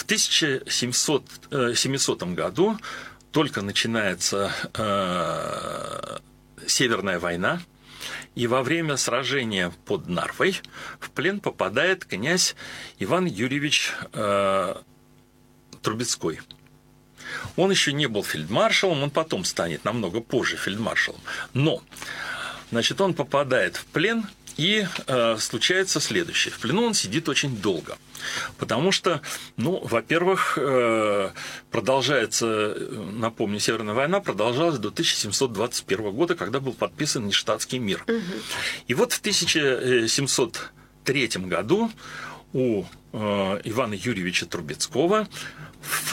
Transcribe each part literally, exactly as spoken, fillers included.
тысяча семисотом году только начинается э, Северная война, и во время сражения под Нарвой в плен попадает князь Иван Юрьевич э, Трубецкой. Он еще не был фельдмаршалом, он потом станет намного позже фельдмаршалом. Но, значит, он попадает в плен, и э, случается следующее. В плену он сидит очень долго, потому что, ну, во-первых, э, продолжается, напомню, Северная война продолжалась до тысяча семьсот двадцать первого года, когда был подписан Ништадтский мир. Угу. И вот в тысяча семьсот третьем году у э, Ивана Юрьевича Трубецкого в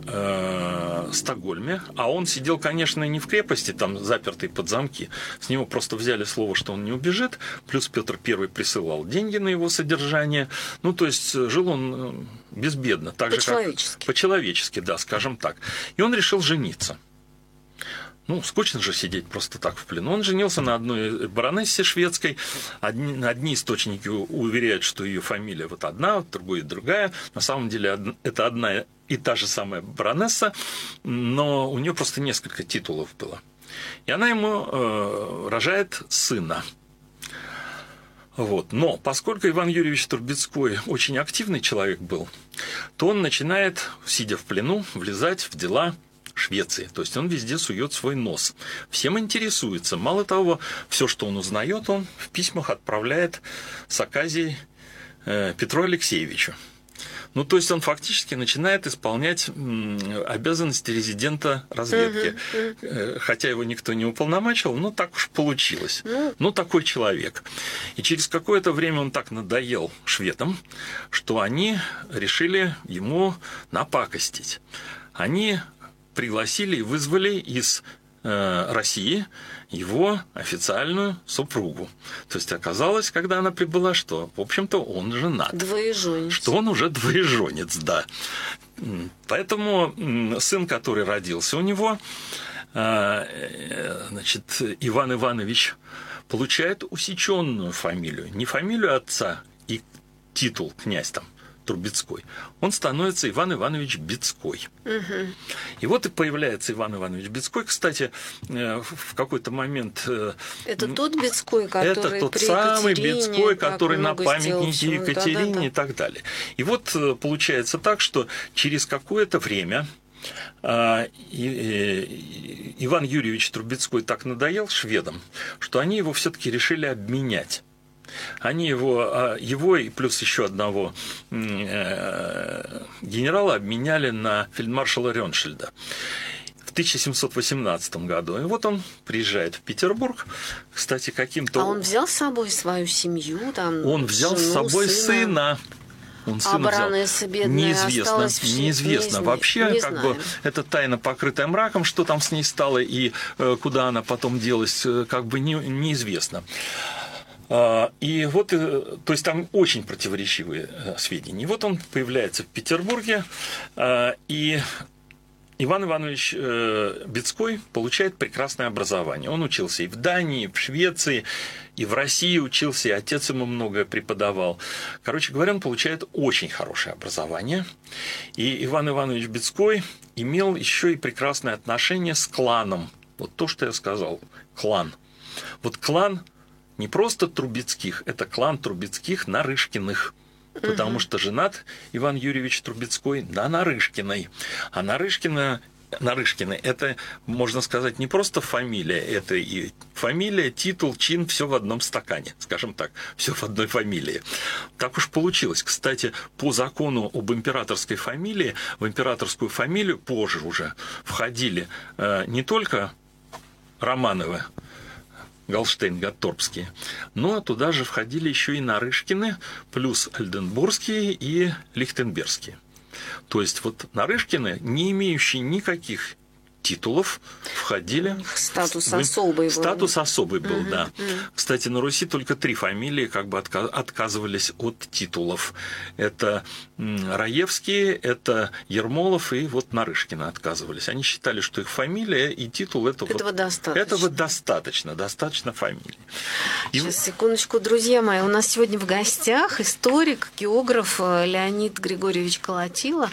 э, Стокгольме, а он сидел, конечно, не в крепости, там запертый под замки, с него просто взяли слово, что он не убежит, плюс Петр Первый присылал деньги на его содержание, ну, то есть жил он безбедно, так же, как по-человечески, да, скажем так. И он решил жениться. Ну, скучно же сидеть просто так в плену. Он женился на одной баронессе шведской. Одни, одни источники уверяют, что ее фамилия вот одна, другая другая. На самом деле это одна и та же самая баронесса, но у нее просто несколько титулов было. И она ему э, рожает сына. Вот. Но поскольку Иван Юрьевич Трубецкой очень активный человек был, то он начинает, сидя в плену, влезать в дела Швеции. То есть он везде сует свой нос. Всем интересуется. Мало того, все, что он узнает, он в письмах отправляет с Аказией э, Петру Алексеевичу. Ну, то есть он фактически начинает исполнять обязанности резидента разведки. Uh-huh, uh-huh. Хотя его никто не уполномочил, но так уж получилось. Uh-huh. Ну, такой человек. И через какое-то время он так надоел шведам, что они решили ему напакостить. Они пригласили и вызвали из э, России его официальную супругу. То есть оказалось, когда она прибыла, что, в общем-то, он женат. Двоеженец. Что он уже двоеженец, да. Поэтому сын, который родился у него, э, значит, Иван Иванович, получает усеченную фамилию. Не фамилию отца и титул князь там, Трубецкой, он становится Иван Иванович Бецкой. Угу. И вот и появляется Иван Иванович Бецкой. Кстати, в какой-то момент... Это тот Бецкой, который Это тот при самый Екатерине, Бецкой, который на памятнике Екатерине, да, да, да. и так далее. И вот получается так, что через какое-то время Иван Юрьевич Трубецкой так надоел шведам, что они его все-таки решили обменять. Они его, его и плюс еще одного генерала обменяли на фельдмаршала Рёншельда в тысяча семьсот восемнадцатом году. И вот он приезжает в Петербург, кстати, каким-то... А он взял с собой свою семью? Там, он взял жену, с собой сына? сына. Он а баронесса бедная неизвестно, в... неизвестно не, вообще, не как знаем. бы это тайна, покрытая мраком, что там с ней стало и э, куда она потом делась, э, как бы не, неизвестно. И вот, то есть там очень противоречивые сведения. И вот он появляется в Петербурге, и Иван Иванович Бецкой получает прекрасное образование. Он учился и в Дании, и в Швеции, и в России учился, и отец ему многое преподавал. Короче говоря, он получает очень хорошее образование. И Иван Иванович Бецкой имел еще и прекрасное отношение с кланом. Вот то, что я сказал, клан. Вот клан не просто Трубецких, это клан Трубецких Нарышкиных, потому угу. что женат Иван Юрьевич Трубецкой на Нарышкиной. А Нарышкина, Нарышкины – это, можно сказать, не просто фамилия, это и фамилия, титул, чин, все в одном стакане, скажем так, все в одной фамилии. Так уж получилось. Кстати, по закону об императорской фамилии, в императорскую фамилию позже уже входили э, не только Романовы, Галштейн-Гатторпские. Но туда же входили еще и Нарышкины, плюс Ольденбургские и Лихтенбергские. То есть вот Нарышкины, не имеющие никаких титулов, входили... Статус в... особый был. Статус особый был, угу, да. угу. Кстати, на Руси только три фамилии как бы отказывались от титулов. Это Раевские, это Ермолов и вот Нарышкины отказывались. Они считали, что их фамилия и титул этого, этого достаточно. Этого достаточно, достаточно фамилии. И... Сейчас, секундочку, друзья мои. У нас сегодня в гостях историк, географ Леонид Григорьевич Колотило.